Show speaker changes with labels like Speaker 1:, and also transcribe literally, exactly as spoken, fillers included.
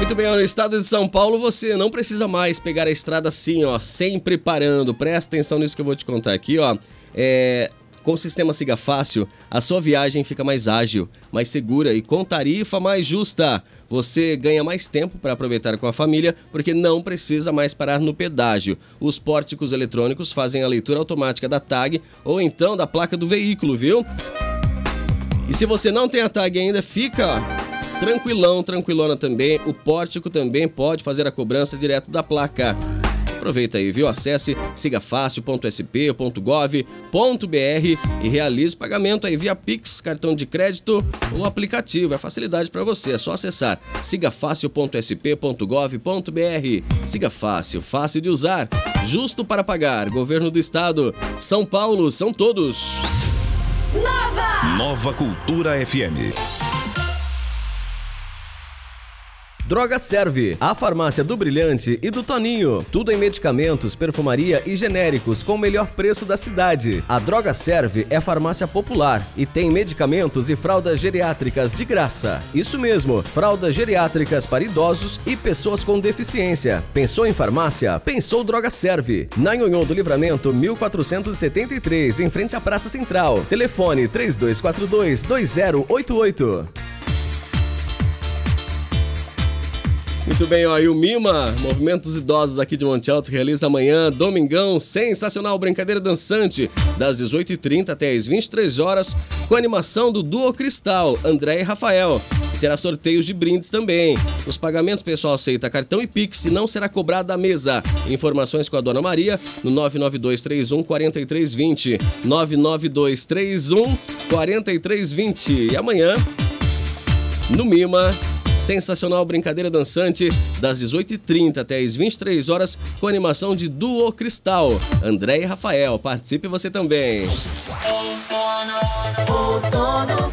Speaker 1: Muito bem, ó, no estado de São Paulo você não precisa mais pegar a estrada assim, ó, sempre parando. Presta atenção nisso que eu vou te contar aqui, ó. É... Com o sistema Siga Fácil, a sua viagem fica mais ágil, mais segura e com tarifa mais justa. Você ganha mais tempo para aproveitar com a família, porque não precisa mais parar no pedágio. Os pórticos eletrônicos fazem a leitura automática da tag ou então da placa do veículo, viu? E se você não tem a tag ainda, fica tranquilão, tranquilona também. O pórtico também pode fazer a cobrança direto da placa. Aproveita aí, viu? Acesse siga fácil ponto s p ponto gov ponto b r e realize o pagamento aí via Pix, cartão de crédito ou aplicativo. É facilidade para você, é só acessar siga fácil ponto s p ponto gov ponto b r. Siga Fácil, fácil de usar, justo para pagar. Governo do Estado, São Paulo, são todos.
Speaker 2: Nova! Nova Cultura F M.
Speaker 1: Droga Serve, a farmácia do Brilhante e do Toninho. Tudo em medicamentos, perfumaria e genéricos com o melhor preço da cidade. A Droga Serve é farmácia popular e tem medicamentos e fraldas geriátricas de graça. Isso mesmo, fraldas geriátricas para idosos e pessoas com deficiência. Pensou em farmácia? Pensou Droga Serve. Na Nhonhô do Livramento, mil quatrocentos e setenta e três, em frente à Praça Central. Telefone três dois quatro dois, dois zero oito oito. Muito bem, ó, e o Mima, Movimento dos Idosos aqui de Monte Alto, realiza amanhã, domingão, sensacional, brincadeira dançante, das dezoito e trinta até as vinte e três horas, com a animação do Duo Cristal, André e Rafael. E terá sorteios de brindes também. Os pagamentos, pessoal, aceita cartão e Pix e não será cobrada a mesa. Informações com a Dona Maria no nove nove dois três um quatro três dois zero, nove nove dois três um quatro três dois zero. E amanhã, no Mima, sensacional brincadeira dançante, das dezoito e trinta até as vinte e três horas, com animação de Duo Cristal, André e Rafael. Participe você também.
Speaker 3: Outono, outono.